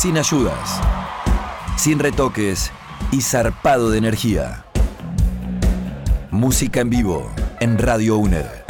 sin ayudas, sin retoques y zarpado de energía. Música en vivo en Radio UNED.